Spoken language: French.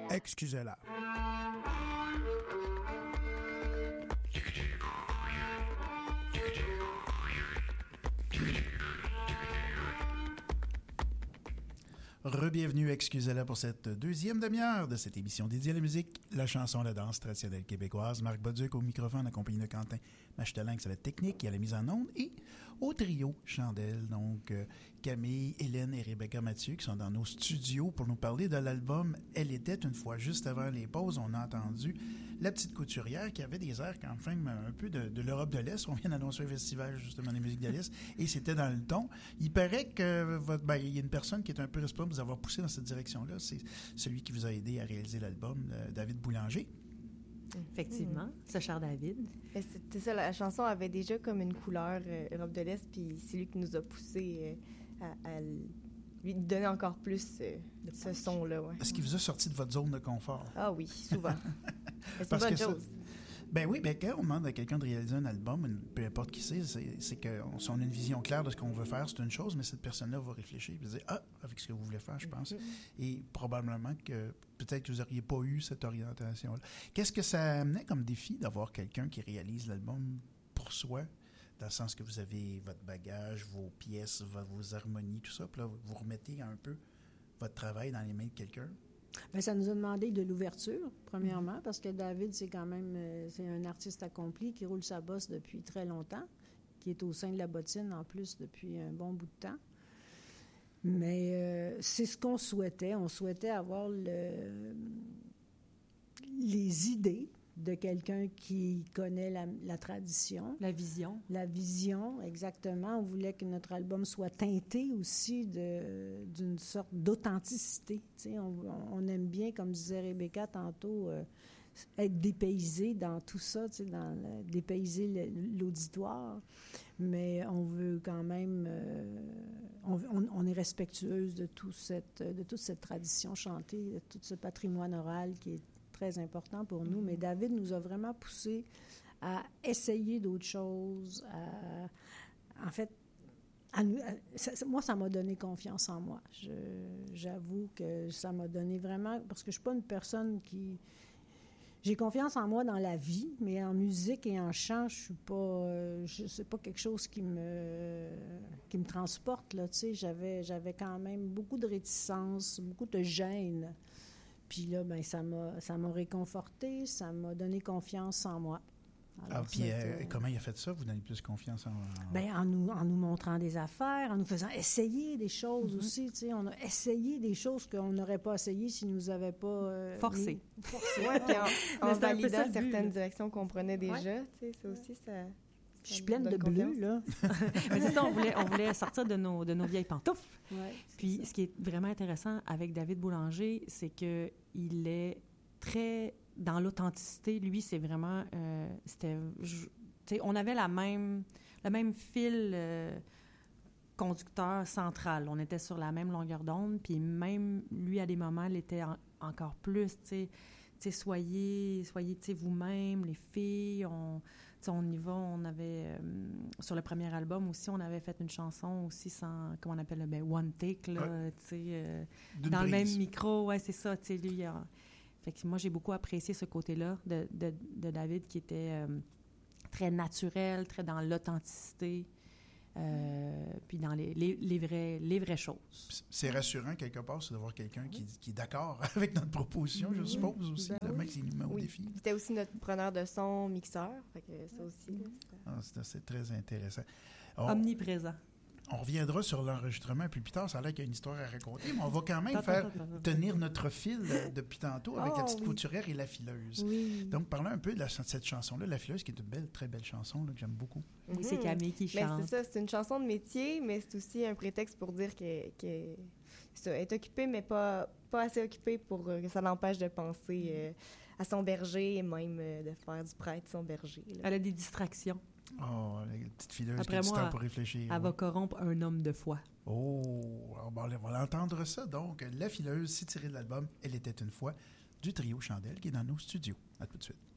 Excusez-la. Re-bienvenue, excusez-la pour cette deuxième demi-heure de cette émission dédiée à la musique, la chanson, la danse traditionnelle québécoise. Marc Boduc au microphone, accompagné de Quentin Machtelinx à la technique et à la mise en onde, et au trio Chandelle, donc Camille, Hélène et Rebecca Mathieu qui sont dans nos studios pour nous parler de l'album « Elle était une fois ». Juste avant les pauses, on a entendu La Petite Couturière qui avait des airs quand même un peu de l'Europe de l'Est. On vient d'annoncer un festival justement des musiques de l'Est et c'était dans le ton. Il paraît que il y a une personne qui est un peu responsable de vous avoir poussé dans cette direction-là. C'est celui qui vous a aidé à réaliser l'album, David Boulanger. Effectivement, ce cher David. C'était ça, la chanson avait déjà comme une couleur Europe de l'Est, puis c'est lui qui nous a poussé à lui donner encore plus ce son-là. Ouais. Est-ce qu'il vous a sorti de votre zone de confort? Ah oui, souvent. C'est une bonne chose. Ben oui, ben quand on demande à quelqu'un de réaliser un album, peu importe qui c'est qu'on si on a une vision claire de ce qu'on veut faire, c'est une chose, mais cette personne-là va réfléchir et dire « Ah, avec ce que vous voulez faire, je pense. » Et probablement que peut-être que vous n'auriez pas eu cette orientation-là. Qu'est-ce que ça amenait comme défi d'avoir quelqu'un qui réalise l'album pour soi, dans le sens que vous avez votre bagage, vos pièces, vos harmonies, tout ça, puis là, vous remettez un peu votre travail dans les mains de quelqu'un? Bien, ça nous a demandé de l'ouverture, premièrement, parce que David, c'est quand même c'est un artiste accompli qui roule sa bosse depuis très longtemps, qui est au sein de la bottine, en plus, depuis un bon bout de temps. Mais c'est ce qu'on souhaitait. On souhaitait avoir les idées de quelqu'un qui connaît la tradition. La vision. La vision, exactement. On voulait que notre album soit teinté aussi d'une sorte d'authenticité. Tu sais, on aime bien, comme disait Rebecca tantôt, être dépaysé dans tout ça, tu sais, dépayser l'auditoire. Mais on veut quand même... on est respectueuse de toute cette tradition chantée, de tout ce patrimoine oral qui est très important pour nous, mais David nous a vraiment poussé à essayer d'autres choses, en fait, moi, ça m'a donné confiance en moi. J'avoue que ça m'a donné vraiment, parce que je suis pas une personne qui... J'ai confiance en moi dans la vie, mais en musique et en chant, c'est pas quelque chose qui me transporte, là, tu sais. J'avais quand même beaucoup de réticence, beaucoup de gêne. Puis là, ben ça m'a réconforté, ça m'a donné confiance en moi. Alors, puis comment il a fait ça, vous donnez plus confiance en... Bien, en nous montrant des affaires, en nous faisant essayer des choses aussi, tu sais. On a essayé des choses qu'on n'aurait pas essayées s'il nous avait pas... Forcé. Oui, puis en validant certaines directions qu'on prenait déjà, tu sais, ça aussi, ça... Je suis pleine de bleu, là. Mais c'est ça, on voulait sortir de nos vieilles pantoufles. Ouais, puis, ce qui est vraiment intéressant avec David Boulanger, c'est que il est très dans l'authenticité. Lui, c'est vraiment... on avait le même fil conducteur central. On était sur la même longueur d'onde, puis même, lui, à des moments, il était encore plus, tu sais, soyez vous-même, les filles, on y va, on avait, sur le premier album aussi, on avait fait une chanson aussi sans, comment on appelle, one take, là, tu sais, dans le même micro, ouais, c'est ça, tu sais, lui, fait que moi, j'ai beaucoup apprécié ce côté-là de David, qui était très naturel, très dans l'authenticité, puis dans les vraies choses. C'est rassurant, quelque part, c'est de voir quelqu'un qui est d'accord avec notre proposition, je suppose, aussi. Le mec qui nous met au défi. C'était aussi notre preneur de son, mixeur, fait que ça aussi. C'est très intéressant. Omniprésent. On reviendra sur l'enregistrement plus tard. Ça a l'air qu'il y a une histoire à raconter, mais on va quand même tenir notre fil depuis tantôt avec La Petite Couturière et La Fileuse. Oui. Donc, parlons un peu de cette chanson-là, La Fileuse, qui est une très belle chanson là, que j'aime beaucoup. Oui, c'est Camille qui chante. C'est ça, c'est une chanson de métier, mais c'est aussi un prétexte pour dire qu'elle est occupée, mais pas assez occupée pour que ça l'empêche de penser à son berger et même de faire du prêtre son berger. Là. Elle a des distractions. Oh, la petite fileuse Après qui a moi, du temps pour réfléchir. Elle va corrompre un homme de foi. Oh, alors on va l'entendre ça. Donc, La Fileuse, c'est tiré de l'album « Elle était une fois » du trio Chandelle qui est dans nos studios. À tout de suite.